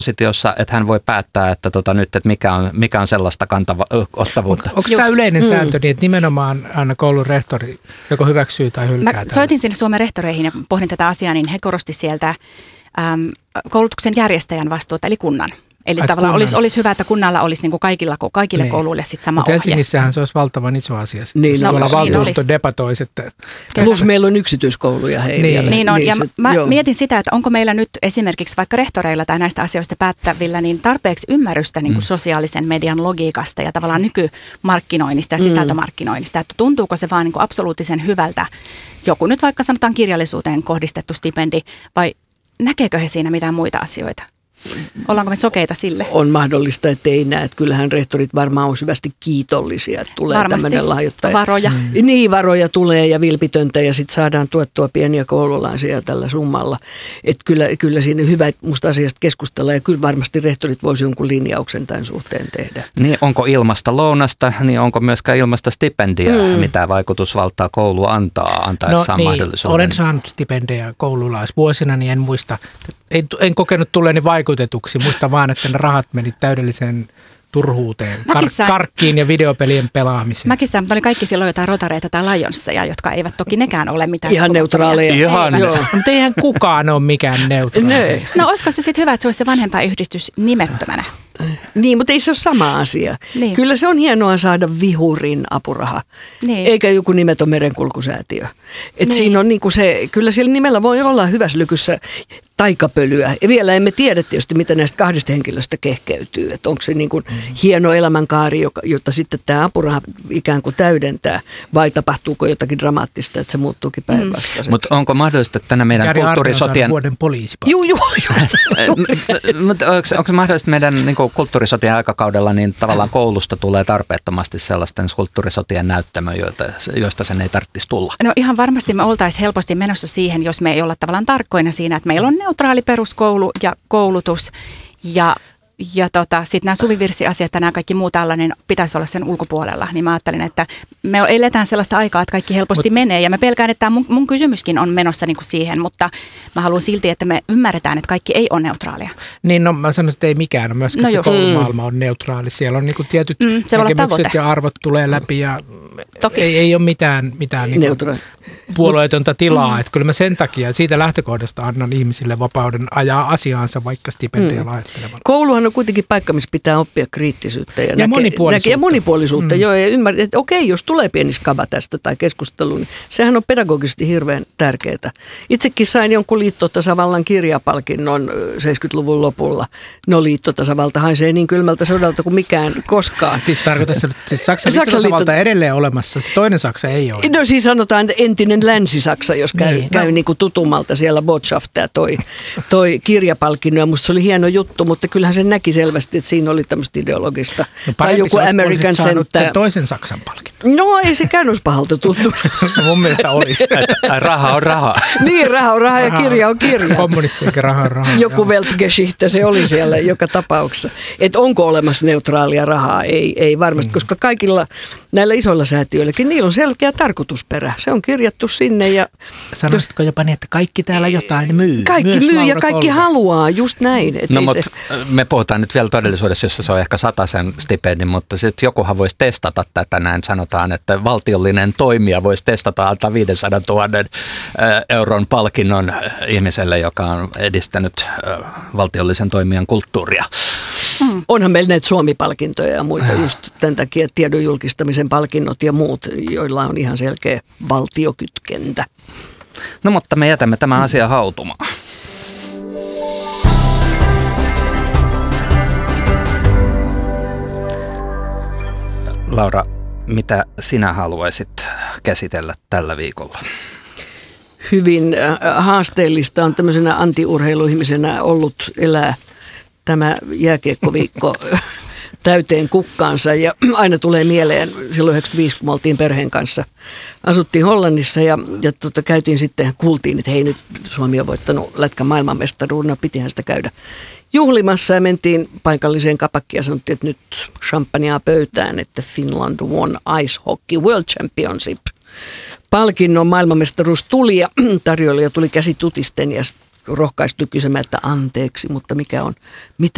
oppositiossa, että hän voi päättää, että nyt, että mikä on sellaista ottavuutta. Onko tämä yleinen sääntö niin, että nimenomaan aina koulun rehtori joko hyväksyy tai hylkää? Mä soitin sinne Suomen rehtoreihin ja pohdin tätä asiaa, niin he korosti sieltä koulutuksen järjestäjän vastuuta, eli kunnan. Eli tavallaan olisi hyvä, että kunnalla olisi niin kuin kaikille kouluille sitten sama ohje. Helsingissähän se olisi valtavan iso asia. Niin, tuolla valtuusto debatoisi. Plus meillä on yksityiskouluja heillä. Niin on, ja mä mietin sitä, että onko meillä nyt esimerkiksi vaikka rehtoreilla tai näistä asioista päättävillä niin tarpeeksi ymmärrystä niin kuin sosiaalisen median logiikasta ja tavallaan nykymarkkinoinnista ja sisältömarkkinoinnista. Että tuntuuko se vaan niin kuin absoluuttisen hyvältä joku nyt vaikka sanotaan kirjallisuuteen kohdistettu stipendi vai näkeekö he siinä mitään muita asioita? Ollaanko me sokeita sille? On mahdollista, että ei näe. Että kyllähän rehtorit varmaan on syvästi kiitollisia, että tulee tämmöinen lahjoittaja. Varoja. Niin, varoja tulee ja vilpitöntä ja sitten saadaan tuettua pieniä koululaisia tällä summalla. Että kyllä siinä hyvä musta asiasta keskustella ja kyllä varmasti rehtorit voisi jonkun linjauksen tämän suhteen tehdä. Niin onko ilmasta lounasta, niin onko myöskään ilmasta stipendiä, mitä vaikutusvaltaa koulu antaessaan mahdollisuuden? Olen saanut stipendejä koululaisvuosina, niin en muista, en kokenut tulleeni vaikutetuksi. Muista vaan, että ne rahat meni täydelliseen turhuuteen, karkkiin ja videopelien pelaamiseen. Mäkin sain, mutta oli kaikki silloin jotain rotareita tai Lionsseja, jotka eivät toki nekään ole mitään. Ihan neutraaleja. Ihan. Mutta eihän kukaan ole mikään neutraali. No olisiko se sitten hyvä, että se olisi se vanhempaiyhdistys nimettömänä? Niin, mutta ei se ole sama asia. Niin. Kyllä se on hienoa saada vihurin apuraha, eikä joku nimetön merenkulkusäätiö. Että siinä on niinku se, kyllä sillä nimellä voi olla hyvässä lykyssä taikapölyä. Ja vielä emme tiedä tietysti, mitä näistä kahdesta henkilöstä kehkeytyy. Että onko se niinku hieno elämänkaari, jota sitten tämä apuraha ikään kuin täydentää, vai tapahtuuko jotakin dramaattista, että se muuttuukin päinvastaiseksi. Mutta onko mahdollista, että tänä meidän kulttuurisotien... vuoden poliisi. Mutta onko mahdollista meidän niin kulttuurisotien aikakaudella, niin tavallaan koulusta tulee tarpeettomasti sellaisten kulttuurisotien näyttämö, joista sen ei tarvitsisi tulla? No ihan varmasti me oltaisiin helposti menossa siihen, jos me ei olla tavallaan tarkkoina siinä, että meillä on neutraali peruskoulu ja koulutus ja sitten nämä suvivirsiasiat ja nämä kaikki muu tällainen pitäisi olla sen ulkopuolella. Niin mä ajattelin, että me eletään sellaista aikaa, että kaikki helposti menee. Ja mä pelkään, että tämä mun kysymyskin on menossa niin kuin siihen, mutta mä haluan silti, että me ymmärretään, että kaikki ei ole neutraalia. Niin, no mä sanoisin, että ei mikään. Myöskään se koulumaailma on neutraali. Siellä on niin kuin tietyt näkemykset ja arvot tulee läpi ja ei ole mitään niin kuin puolueetonta tilaa. Että kyllä mä sen takia siitä lähtökohdasta annan ihmisille vapauden ajaa asiaansa vaikka stipendiä lahjoittelemaan. Kouluhan on kuitenkin paikka, missä pitää oppia kriittisyyttä ja monipuolisuutta. Joo, ja ymmärtää, että okei, jos tulee pieni skava tästä tai keskustelu, niin sehän on pedagogisesti hirveän tärkeää. Itsekin sain jonkun liittotasavallan kirjapalkinnon 70-luvun lopulla. No liittotasavalta haisee niin kylmältä sodalta kuin mikään koskaan. Siis tarkoitatko, että Saksan liittotasavalta edelleen olemassa, se toinen Saksa ei ole? No siis sanotaan, että entinen Länsi-Saksa, jos käy niin kuin tutummalta siellä Botschafta toi kirjapalkinnon. Ja musta se oli hieno juttu, mutta kyllähän se näki selvästi, että siinä oli tämmöistä ideologista. No tai joku American Center. Sen toisen Saksan palkinnon. No ei se käynyt pahalta tuntunut. Mun mielestä olisi. Raha on raha. Niin, raha on raha ja kirja on kirja. Kommunistienkin raha on raha. Joku Weltgeschichte se oli siellä joka tapauksessa. Että onko olemassa neutraalia rahaa? Ei varmasti, koska kaikilla näillä isoilla säätiöilläkin, niillä on selkeä tarkoitusperä. Se on kirjattu sinne. Ja sanoisitko jopa niin, että kaikki täällä jotain myy? Kaikki myös myy ja kaikki haluaa, just näin. No mutta me puhutaan nyt vielä todellisuudessa, jossa se on ehkä 100 stipendi, mutta sitten jokuhan voisi testata tätä, näin sanotaan, että valtiollinen toimija voisi testata antaa 500 000 euron palkinnon ihmiselle, joka on edistänyt valtiollisen toimijan kulttuuria. Onhan meillä näitä Suomi-palkintoja ja muita just tämän takia tiedon julkistamisen palkinnot ja muut, joilla on ihan selkeä valtiokytkentä. No mutta me jätämme tämän asian hautumaan. Laura, mitä sinä haluaisit käsitellä tällä viikolla? Hyvin haasteellista on tämmöisenä antiurheiluihmisenä ollut elää tämä jääkiekkoviikko täyteen kukkaansa ja aina tulee mieleen silloin 95, kun me oltiin perheen kanssa. Asuttiin Hollannissa ja käytiin sitten, kuultiin, että hei nyt Suomi on voittanut lätkän maailmanmestaruuden, pitihän sitä käydä juhlimassa ja mentiin paikalliseen kapakkiin ja sanottiin, että nyt champagnea pöytään, että Finland won Ice Hockey World Championship. Palkinnon maailmanmestaruus tuli ja tarjoilija tuli käsi tutisten ja rohkaistui kysymään, että anteeksi, mutta mitä